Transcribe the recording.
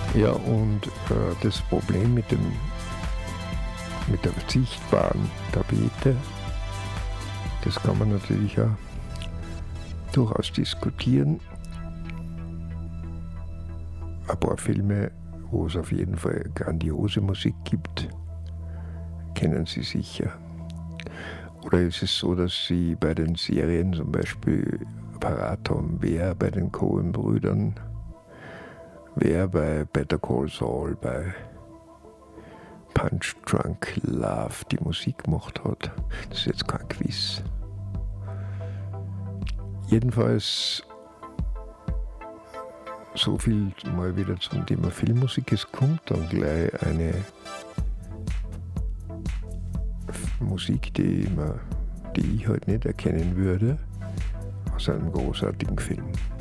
Ja, und das Problem mit der sichtbaren Tapete, das kann man natürlich auch durchaus diskutieren. Ein paar Filme, wo es auf jeden Fall grandiose Musik gibt, kennen Sie sicher. Oder ist es so, dass Sie bei den Serien zum Beispiel parat haben, wer bei den Coen-Brüdern, wer bei Better Call Saul, bei Punch Drunk Love die Musik gemacht hat? Das ist jetzt kein Quiz. Jedenfalls so viel mal wieder zum Thema Filmmusik. Es kommt dann gleich eine Musik, die ich halt nicht erkennen würde, aus einem großartigen Film.